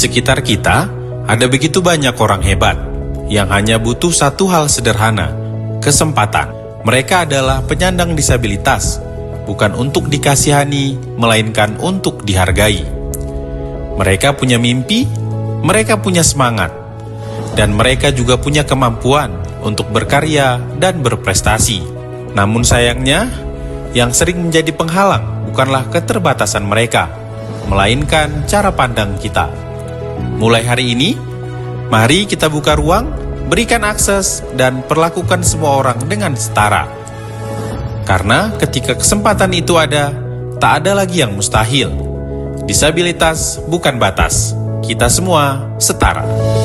sekitar kita, ada begitu banyak orang hebat yang hanya butuh satu hal sederhana, kesempatan. Mereka adalah penyandang disabilitas, bukan untuk dikasihani, melainkan untuk dihargai. Mereka punya mimpi, mereka punya semangat, dan mereka juga punya kemampuan untuk berkarya dan berprestasi. Namun sayangnya, yang sering menjadi penghalang bukanlah keterbatasan mereka, melainkan cara pandang kita. Mulai hari ini, mari kita buka ruang, berikan akses, dan perlakukan semua orang dengan setara. Karena ketika kesempatan itu ada, tak ada lagi yang mustahil. Disabilitas bukan batas, kita semua setara.